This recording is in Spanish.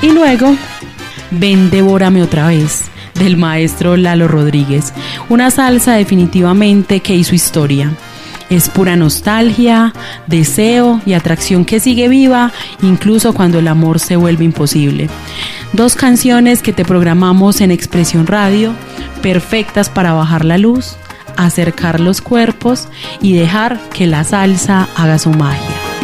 Y luego, Ven, devórame otra vez, del maestro Lalo Rodríguez. Una salsa definitivamente que hizo historia. Es pura nostalgia, deseo y atracción que sigue viva, incluso cuando el amor se vuelve imposible. 2 canciones que te programamos en Expresión Radio, perfectas para bajar la luz, acercar los cuerpos y dejar que la salsa haga su magia.